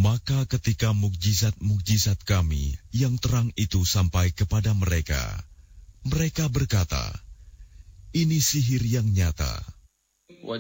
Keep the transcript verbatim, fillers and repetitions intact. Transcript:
Maka ketika mukjizat-mukjizat kami yang terang itu sampai kepada mereka, mereka berkata, "Ini sihir yang nyata."